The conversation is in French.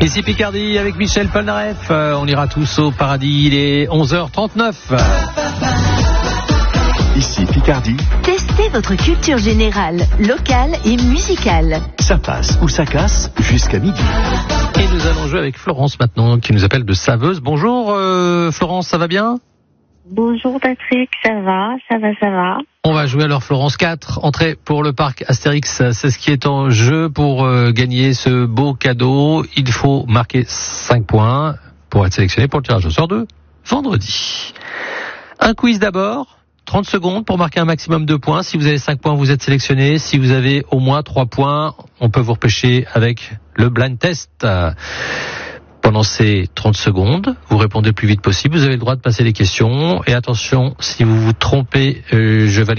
Ici Picardie avec Michel Polnareff. On ira tous au paradis. Il est 11h39. Ici Picardie. Testez votre culture générale, locale et musicale. Ça passe ou ça casse jusqu'à midi. Et nous allons jouer avec Florence maintenant, qui nous appelle de Saveuse. Bonjour Florence, ça va bien ? Bonjour Patrick, ça va. On va jouer alors Florence 4, entrée pour le parc Astérix, c'est ce qui est en jeu pour gagner ce beau cadeau. Il faut marquer 5 points pour être sélectionné pour le tirage au sort de vendredi. Un quiz d'abord, 30 secondes pour marquer un maximum de points. Si vous avez 5 points, vous êtes sélectionné. Si vous avez au moins 3 points, on peut vous repêcher avec le blind test. Pendant ces 30 secondes, vous répondez le plus vite possible. Vous avez le droit de passer les questions. Et attention, si vous vous trompez, je valide.